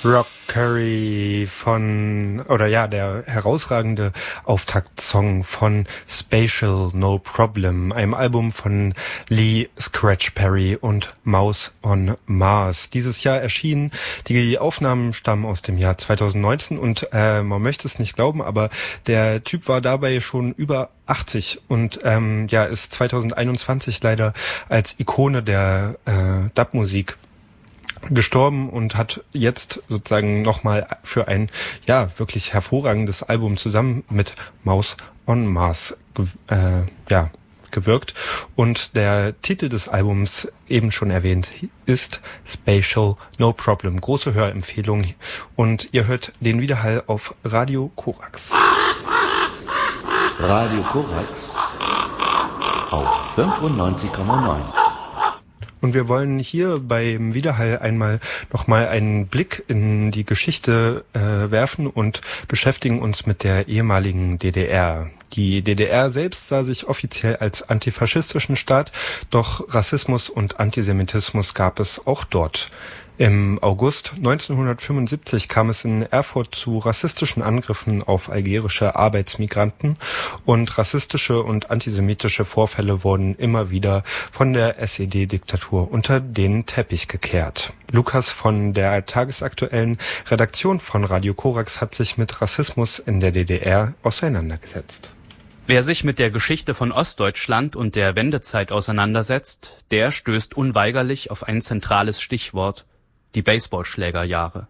Rockery der herausragende Auftaktsong von Spatial No Problem, einem Album von Lee Scratch Perry und Mouse on Mars. Dieses Jahr erschienen. Die Aufnahmen stammen aus dem Jahr 2019 und man möchte es nicht glauben, aber der Typ war dabei schon über 80 und ist 2021 leider als Ikone der Dub-Musik gestorben und hat jetzt sozusagen nochmal für ein wirklich hervorragendes Album zusammen mit Mouse on Mars gewirkt. Und der Titel des Albums, eben schon erwähnt, ist Spatial No Problem. Große Hörempfehlung. Und ihr hört den Widerhall auf Radio Korax. Radio Korax auf 95,9. Und wir wollen hier beim Widerhall nochmal einen Blick in die Geschichte werfen und beschäftigen uns mit der ehemaligen DDR. Die DDR selbst sah sich offiziell als antifaschistischen Staat, doch Rassismus und Antisemitismus gab es auch dort. Im August 1975 kam es in Erfurt zu rassistischen Angriffen auf algerische Arbeitsmigranten und rassistische und antisemitische Vorfälle wurden immer wieder von der SED-Diktatur unter den Teppich gekehrt. Lukas von der tagesaktuellen Redaktion von Radio Korax hat sich mit Rassismus in der DDR auseinandergesetzt. Wer sich mit der Geschichte von Ostdeutschland und der Wendezeit auseinandersetzt, der stößt unweigerlich auf ein zentrales Stichwort: die Baseballschlägerjahre.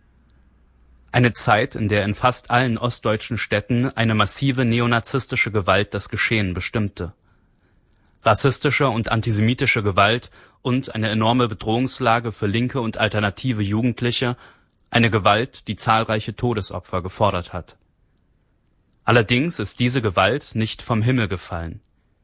Eine Zeit, in der in fast allen ostdeutschen Städten eine massive neonazistische Gewalt das Geschehen bestimmte. Rassistische und antisemitische Gewalt und eine enorme Bedrohungslage für linke und alternative Jugendliche, eine Gewalt, die zahlreiche Todesopfer gefordert hat. Allerdings ist diese Gewalt nicht vom Himmel gefallen.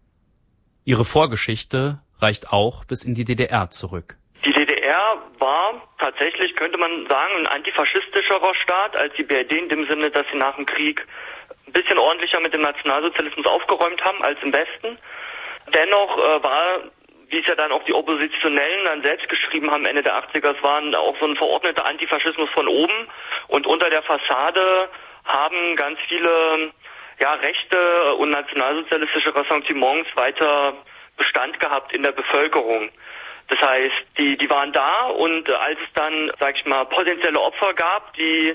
Ihre Vorgeschichte reicht auch bis in die DDR zurück. Die DDR war tatsächlich, könnte man sagen, ein antifaschistischerer Staat als die BRD in dem Sinne, dass sie nach dem Krieg ein bisschen ordentlicher mit dem Nationalsozialismus aufgeräumt haben als im Westen. Dennoch war, wie es ja dann auch die Oppositionellen dann selbst geschrieben haben, Ende der 80er, es war auch so ein verordneter Antifaschismus von oben und unter der Fassade haben ganz viele rechte und nationalsozialistische Ressentiments weiter Bestand gehabt in der Bevölkerung. Das heißt, die waren da und als es dann, potenzielle Opfer gab, die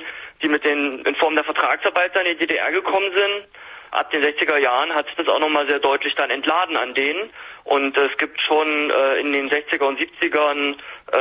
in Form der Vertragsarbeiter in die DDR gekommen sind, ab den 60er Jahren hat sich das auch nochmal sehr deutlich dann entladen an denen. Und es gibt schon in den 60er und 70ern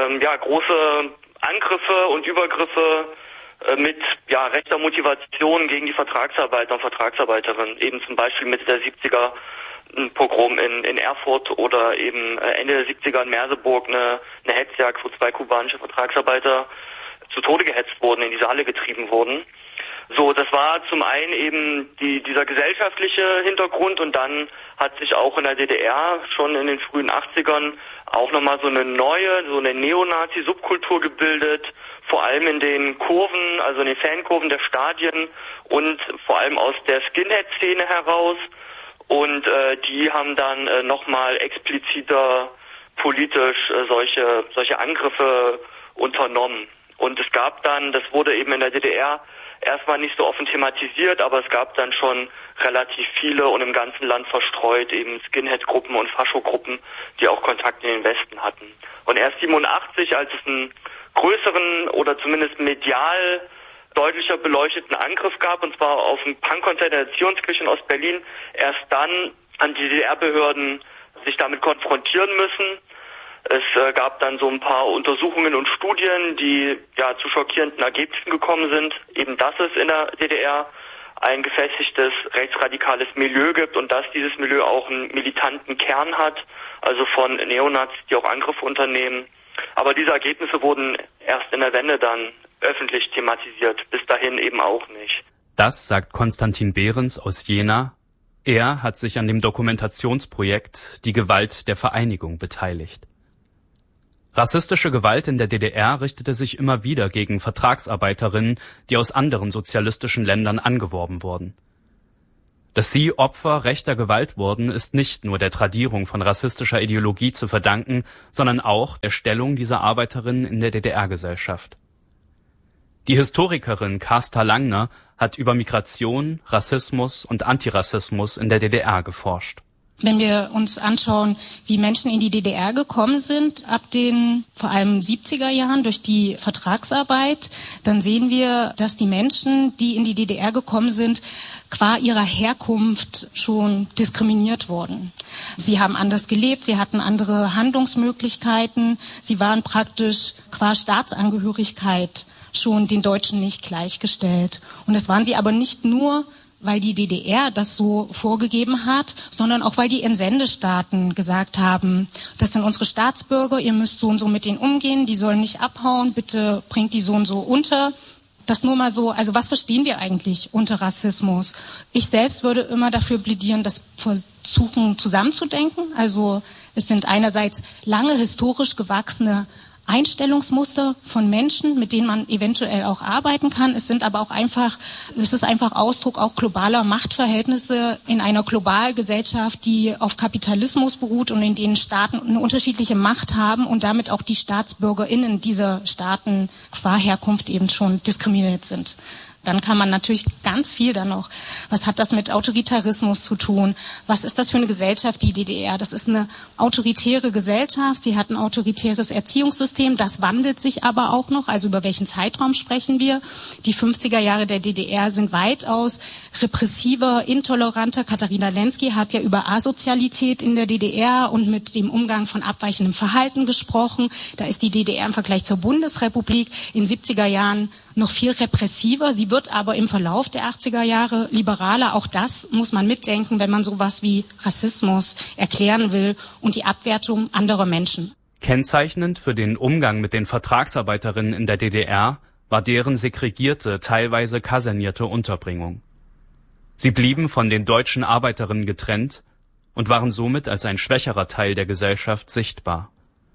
große Angriffe und Übergriffe mit rechter Motivation gegen die Vertragsarbeiter und Vertragsarbeiterinnen. Eben zum Beispiel Mitte der 70er ein Pogrom in Erfurt oder eben Ende der 70er in Merseburg eine Hetzjagd, wo 2 kubanische Vertragsarbeiter zu Tode gehetzt wurden, in die Saale getrieben wurden. So, das war zum einen eben dieser gesellschaftliche Hintergrund und dann hat sich auch in der DDR schon in den frühen 80ern auch nochmal so eine Neonazi-Subkultur gebildet, vor allem in den Kurven, also in den Fankurven der Stadien und vor allem aus der Skinhead-Szene heraus. Und die haben dann nochmal expliziter politisch solche Angriffe unternommen. Und es gab dann, das wurde eben in der DDR erstmal nicht so offen thematisiert, aber es gab dann schon relativ viele und im ganzen Land verstreut eben Skinhead-Gruppen und Fascho-Gruppen, die auch Kontakt in den Westen hatten. Und erst 87, als es einen größeren oder zumindest medial deutlicher beleuchteten Angriff gab, und zwar auf ein Punkkonzert in der Zionskirche in Ostberlin, erst dann haben die DDR-Behörden sich damit konfrontieren müssen. Es gab dann so ein paar Untersuchungen und Studien, die zu schockierenden Ergebnissen gekommen sind, eben dass es in der DDR ein gefestigtes rechtsradikales Milieu gibt und dass dieses Milieu auch einen militanten Kern hat, also von Neonazis, die auch Angriffe unternehmen. Aber diese Ergebnisse wurden erst in der Wende dann öffentlich thematisiert, bis dahin eben auch nicht. Das sagt Konstantin Behrens aus Jena. Er hat sich an dem Dokumentationsprojekt Die Gewalt der Vereinigung beteiligt. Rassistische Gewalt in der DDR richtete sich immer wieder gegen Vertragsarbeiterinnen, die aus anderen sozialistischen Ländern angeworben wurden. Dass sie Opfer rechter Gewalt wurden, ist nicht nur der Tradierung von rassistischer Ideologie zu verdanken, sondern auch der Stellung dieser Arbeiterinnen in der DDR-Gesellschaft. Die Historikerin Carsta Langner hat über Migration, Rassismus und Antirassismus in der DDR geforscht. Wenn wir uns anschauen, wie Menschen in die DDR gekommen sind, ab den vor allem 70er Jahren durch die Vertragsarbeit, dann sehen wir, dass die Menschen, die in die DDR gekommen sind, qua ihrer Herkunft schon diskriminiert wurden. Sie haben anders gelebt, sie hatten andere Handlungsmöglichkeiten, sie waren praktisch qua Staatsangehörigkeit schon den Deutschen nicht gleichgestellt. Und das waren sie aber nicht nur, weil die DDR das so vorgegeben hat, sondern auch, weil die Entsendestaaten gesagt haben, das sind unsere Staatsbürger, ihr müsst so und so mit denen umgehen, die sollen nicht abhauen, bitte bringt die so und so unter. Das nur mal so, also was verstehen wir eigentlich unter Rassismus? Ich selbst würde immer dafür plädieren, das versuchen zusammenzudenken. Also es sind einerseits lange historisch gewachsene Einstellungsmuster von Menschen, mit denen man eventuell auch arbeiten kann. Es ist einfach Ausdruck auch globaler Machtverhältnisse in einer Globalgesellschaft, die auf Kapitalismus beruht und in denen Staaten eine unterschiedliche Macht haben und damit auch die StaatsbürgerInnen dieser Staaten qua Herkunft eben schon diskriminiert sind. Dann kann man natürlich ganz viel dann noch. Was hat das mit Autoritarismus zu tun? Was ist das für eine Gesellschaft, die DDR? Das ist eine autoritäre Gesellschaft. Sie hat ein autoritäres Erziehungssystem. Das wandelt sich aber auch noch. Also über welchen Zeitraum sprechen wir? Die 50er Jahre der DDR sind weitaus repressiver, intoleranter. Katharina Lenski hat ja über Asozialität in der DDR und mit dem Umgang von abweichendem Verhalten gesprochen. Da ist die DDR im Vergleich zur Bundesrepublik in 70er Jahren noch viel repressiver. Sie wird aber im Verlauf der 80er Jahre liberaler. Auch das muss man mitdenken, wenn man sowas wie Rassismus erklären will und die Abwertung anderer Menschen. Kennzeichnend für den Umgang mit den Vertragsarbeiterinnen in der DDR war deren segregierte, teilweise kasernierte Unterbringung. Sie blieben von den deutschen Arbeiterinnen getrennt und waren somit als ein schwächerer Teil der Gesellschaft sichtbar.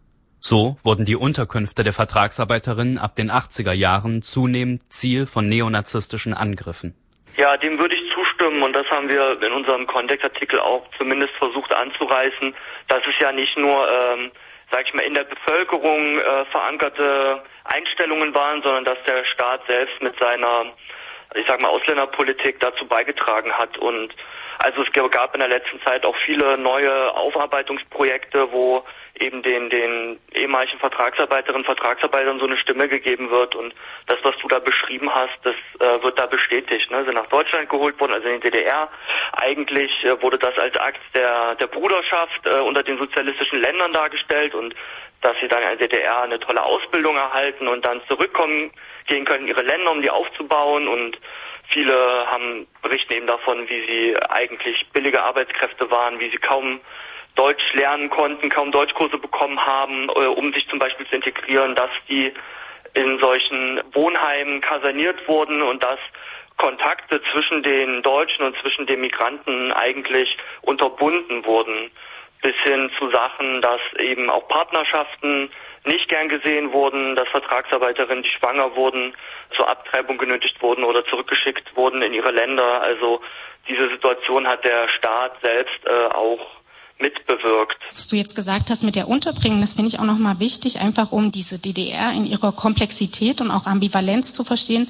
So wurden die Unterkünfte der Vertragsarbeiterinnen ab den 80er Jahren zunehmend Ziel von neonazistischen Angriffen. Ja, dem würde ich zustimmen und das haben wir in unserem Kontextartikel auch zumindest versucht anzureißen, dass es ja nicht nur, in der Bevölkerung verankerte Einstellungen waren, sondern dass der Staat selbst mit seiner, Ausländerpolitik dazu beigetragen hat. Und also es gab in der letzten Zeit auch viele neue Aufarbeitungsprojekte, wo eben den ehemaligen Vertragsarbeiterinnen und Vertragsarbeitern so eine Stimme gegeben wird. Und das, was du da beschrieben hast, das wird da bestätigt. Ne? Sind nach Deutschland geholt worden, also in die DDR. Eigentlich wurde das als Akt der Bruderschaft unter den sozialistischen Ländern dargestellt und dass sie dann in der DDR eine tolle Ausbildung erhalten und dann gehen können in ihre Länder, um die aufzubauen. Und viele berichten eben davon, wie sie eigentlich billige Arbeitskräfte waren, wie sie kaum Deutsch lernen konnten, kaum Deutschkurse bekommen haben, um sich zum Beispiel zu integrieren, dass die in solchen Wohnheimen kaserniert wurden und dass Kontakte zwischen den Deutschen und zwischen den Migranten eigentlich unterbunden wurden. Bis hin zu Sachen, dass eben auch Partnerschaften nicht gern gesehen wurden, dass Vertragsarbeiterinnen, die schwanger wurden, zur Abtreibung genötigt wurden oder zurückgeschickt wurden in ihre Länder. Also diese Situation hat der Staat selbst auch mitbewirkt. Was du jetzt gesagt hast mit der Unterbringung, das finde ich auch nochmal wichtig, einfach um diese DDR in ihrer Komplexität und auch Ambivalenz zu verstehen.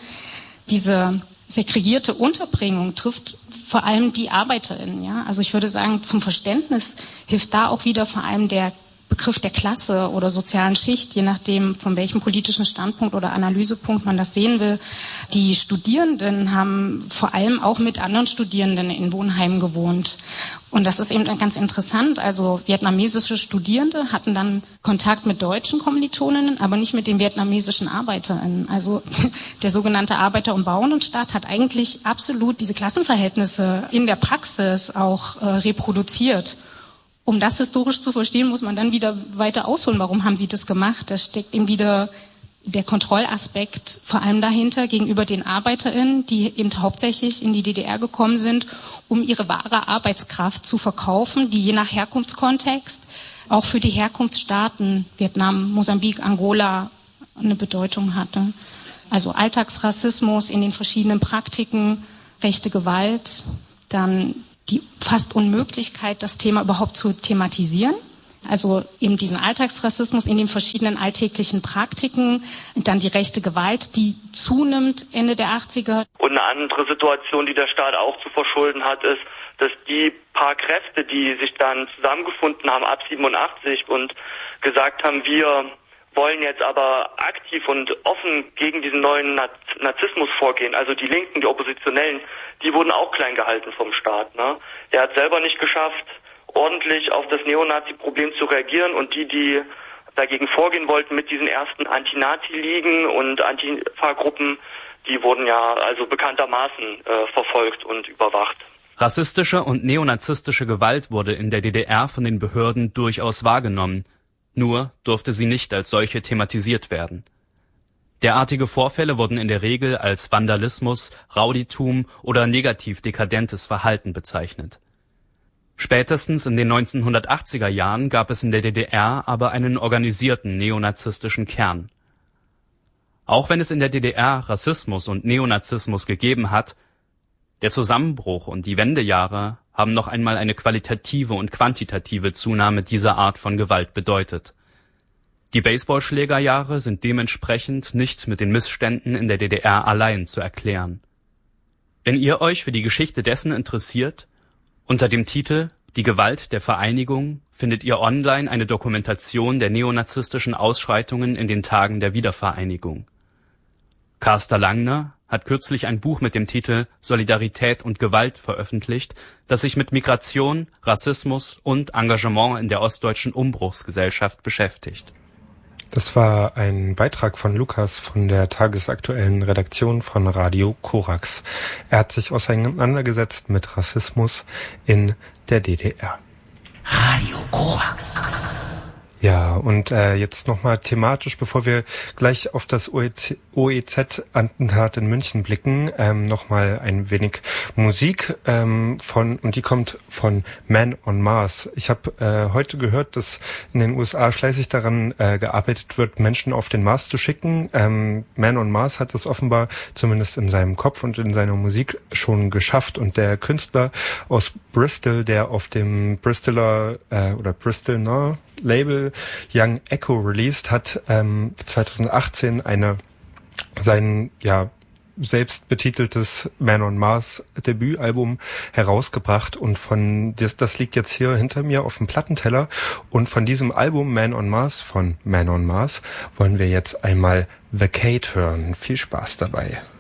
Diese segregierte Unterbringung trifft vor allem die ArbeiterInnen, ja. Also ich würde sagen, zum Verständnis hilft da auch wieder vor allem der Begriff der Klasse oder sozialen Schicht, je nachdem, von welchem politischen Standpunkt oder Analysepunkt man das sehen will. Die Studierenden haben vor allem auch mit anderen Studierenden in Wohnheimen gewohnt. Und das ist eben ganz interessant. Also vietnamesische Studierende hatten dann Kontakt mit deutschen Kommilitoninnen, aber nicht mit den vietnamesischen ArbeiterInnen. Also der sogenannte Arbeiter- und Bauernstaat hat eigentlich absolut diese Klassenverhältnisse in der Praxis auch reproduziert. Um das historisch zu verstehen, muss man dann wieder weiter ausholen. Warum haben sie das gemacht? Da steckt eben wieder der Kontrollaspekt vor allem dahinter gegenüber den ArbeiterInnen, die eben hauptsächlich in die DDR gekommen sind, um ihre wahre Arbeitskraft zu verkaufen, die je nach Herkunftskontext auch für die Herkunftsstaaten Vietnam, Mosambik, Angola eine Bedeutung hatte. Also Alltagsrassismus in den verschiedenen Praktiken, rechte Gewalt, dann die fast Unmöglichkeit, das Thema überhaupt zu thematisieren. Also eben diesen Alltagsrassismus in den verschiedenen alltäglichen Praktiken, dann die rechte Gewalt, die zunimmt Ende der 80er. Und eine andere Situation, die der Staat auch zu verschulden hat, ist, dass die paar Kräfte, die sich dann zusammengefunden haben ab 87 und gesagt haben, wir wollen jetzt aber aktiv und offen gegen diesen neuen Narzissmus vorgehen, also die Linken, die Oppositionellen, die wurden auch klein gehalten vom Staat. Ne? Der hat selber nicht geschafft, ordentlich auf das Neonazi-Problem zu reagieren, und die dagegen vorgehen wollten mit diesen ersten Anti-Nazi-Ligen und Antifa-Gruppen, die wurden ja also bekanntermaßen verfolgt und überwacht. Rassistische und neonazistische Gewalt wurde in der DDR von den Behörden durchaus wahrgenommen, nur durfte sie nicht als solche thematisiert werden. Derartige Vorfälle wurden in der Regel als Vandalismus, Rowdytum oder negativ dekadentes Verhalten bezeichnet. Spätestens in den 1980er Jahren gab es in der DDR aber einen organisierten neonazistischen Kern. Auch wenn es in der DDR Rassismus und Neonazismus gegeben hat, der Zusammenbruch und die Wendejahre haben noch einmal eine qualitative und quantitative Zunahme dieser Art von Gewalt bedeutet. Die Baseballschlägerjahre sind dementsprechend nicht mit den Missständen in der DDR allein zu erklären. Wenn ihr euch für die Geschichte dessen interessiert, unter dem Titel »Die Gewalt der Vereinigung« findet ihr online eine Dokumentation der neonazistischen Ausschreitungen in den Tagen der Wiedervereinigung. Carster Langner hat kürzlich ein Buch mit dem Titel »Solidarität und Gewalt« veröffentlicht, das sich mit Migration, Rassismus und Engagement in der ostdeutschen Umbruchsgesellschaft beschäftigt. Das war ein Beitrag von Lukas von der tagesaktuellen Redaktion von Radio Korax. Er hat sich auseinandergesetzt mit Rassismus in der DDR. Radio Korax. Ja, und jetzt nochmal thematisch, bevor wir gleich auf das OEZ-Attentat in München blicken, nochmal ein wenig Musik und die kommt von Man on Mars. Ich habe heute gehört, dass in den USA fleißig daran gearbeitet wird, Menschen auf den Mars zu schicken. Man on Mars hat es offenbar zumindest in seinem Kopf und in seiner Musik schon geschafft, und der Künstler aus Bristol, der auf dem Bristol Label Young Echo released hat, 2018 sein selbst betiteltes Man on Mars Debütalbum herausgebracht, und das liegt jetzt hier hinter mir auf dem Plattenteller, und von diesem Album Man on Mars von Man on Mars wollen wir jetzt einmal Vacate hören. Viel Spaß dabei.